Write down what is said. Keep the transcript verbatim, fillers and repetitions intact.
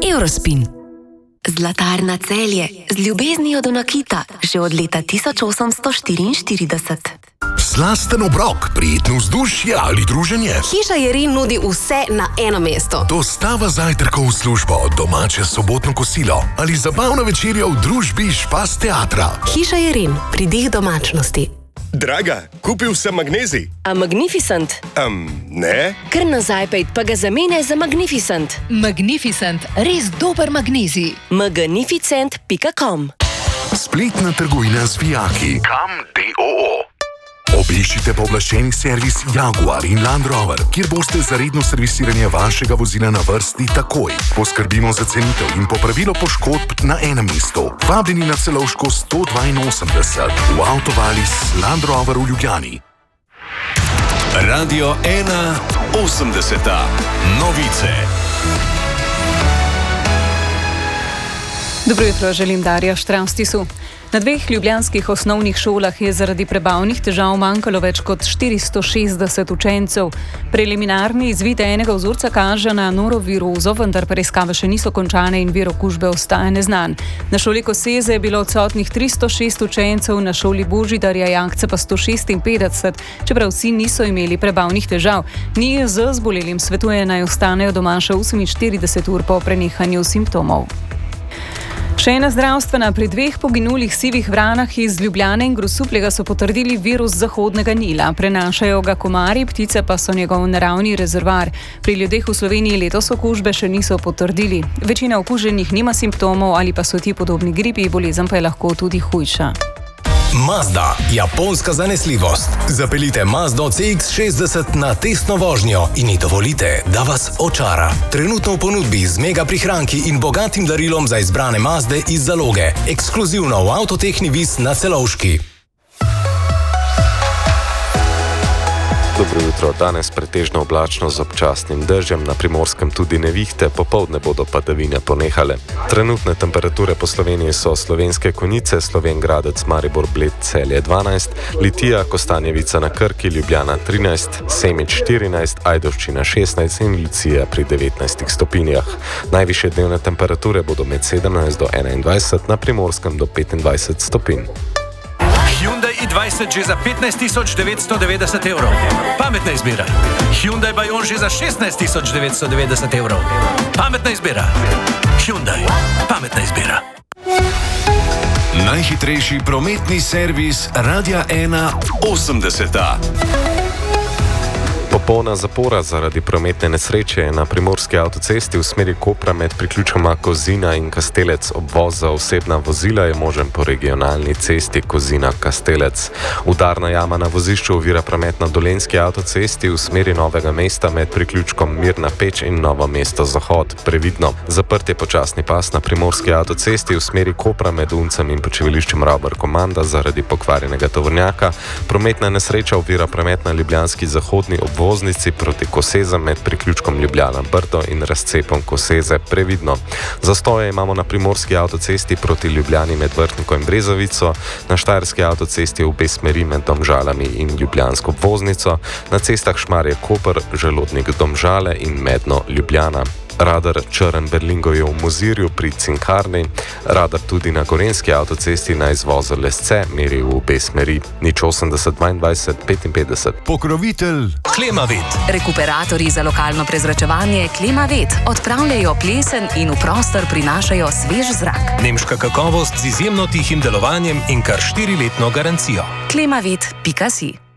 Eurospin. Zlatarna Celje z ljubeznijo do nakita že od leta tisoč osemsto štiriinštirideset. Slasten obrok, prijetno vzdušje ali druženje. Hiša Jerin nudi vse na eno mesto. Dostava zajtrkov v službo, domače sobotno kosilo ali zabavna večerja v družbi Špas teatra. Hiša Jerin, pridih domačnosti. Draga, kupil sem magnezij. A Magnificent? Um, ne. Kar nazaj pejt, pa ga zamenjaj za Magnificent. Magnificent, res dober magnezij. magnificent pika com. Spletna trgovina z vijaki. Kam D O O. Obiščite pooblaščeni servis Jaguar in Land Rover, kjer boste za redno servisiranje vašega vozila na vrsti takoj. Poskrbimo za cenitev in popravilo poškodb na enem mestu. Vabljeni na Celovško sto dvainosemdeset v Avtovalis Land Rover v Ljubljani. Radio ena osemdeseta. Novice. Dobro jutro, želim Darja Štravstisu. Na dveh ljubljanskih osnovnih šolah je zaradi prebavnih težav manjkalo več kot štiristo šestdeset učencev. Preliminarni izvid enega vzorca kaže na norovirozo, vendar preiskave še niso končane in vir okužbe ostaja neznan. Na šoli Koseze je bilo odsotnih tristo šest učencev, na šoli Božidarja Jakce pa sto šestinpetdeset, čeprav vsi niso imeli prebavnih težav. N I J Z zbolelim svetuje, naj ostanejo doma še oseminštirideset ur po prenehanju simptomov. Še ena zdravstvena. Pri dveh poginulih sivih vranah iz Ljubljane in Grosuplja so potrdili virus Zahodnega Nila. Prenašajo ga komarji, ptice pa so njegov naravni rezervoar. Pri ljudeh v Sloveniji letos okužbe še niso potrdili. Večina okuženih nima simptomov ali pa so ti podobni gripi, bolezen pa je lahko tudi hujša. Mazda, japonska zanesljivost. Zapeljite Mazdo C X šestdeset na testno vožnjo in ji dovolite, da vas očara. Trenutno v ponudbi z mega prihranki in bogatim darilom za izbrane Mazde iz zaloge. Ekskluzivno v Avtotehni Vis na Celovški. Dobro jutro. Danes pretežno oblačno z občasnim dežjem, na Primorskem tudi nevihte, popoldne bodo padavine ponehale. Trenutne temperature po Sloveniji so Slovenske Konjice, Slovenj Gradec, Maribor, Bled, Celje dvanajst, Litija, Kostanjevica na Krki, Ljubljana trinajst, Semič štirinajst, Ajdovščina šestnajst in Lucija pri devetnajstih stopinjah. Najvišje dnevne temperature bodo med sedemnajst do enaindvajset, na Primorskem do petindvajset stopinj. Hyundai i dvajset že za petnajst tisoč devetsto devetdeset evrov. Pametna izbira. Hyundai Bayon že za šestnajst tisoč devetsto devetdeset evrov. Pametna izbira. Hyundai. Pametna izbira. Najhitrejši prometni servis Radia ena osemdeseta. Popolna zapora zaradi prometne nesreče je na primorski avtocesti v smeri Kopra med priključkoma Kozina in Kastelec. Obvoz za osebna vozila je možen po regionalni cesti Kozina-Kastelec. Udarna jama na vozišču ovira promet na Dolenjski avtocesti v smeri Novega mesta med priključkom Mirna Peč in Novo mesto Zahod. Previdno. Zaprt je počasni pas na primorski avtocesti v smeri Kopra med Uncem in počivališčem Ravbar Komanda zaradi pokvarjenega tovornjaka. Prometna nesreča ovira promet na ljubljanski zahodni obvoz voznici proti Kosezam med priključkom Ljubljana Brdo in razcepom Koseze. Previdno. Zastoje imamo na primorski avtocesti proti Ljubljani med Vrtniko in Brezovico, na štajerski avtocesti v obe smeri med Domžalami in Ljubljansko obvoznico, na cestah Šmarje Koper, Želodnik Domžale in Medno Ljubljana. Radar Črn Berlingo je v Mozirju pri Cinkarni, radar tudi na Gorenjski avtocesti na izvozu Lesce meri v obe smeri. Nič osemdeset dvaindvajset petinpetdeset. Pokrovitelj Klimavet. Rekuperatorji za lokalno prezračevanje Klimavet odpravljajo plesen in v prostor prinašajo svež zrak. Nemška kakovost z izjemno tihim delovanjem in kar štiriletno garancijo. klimavet pika si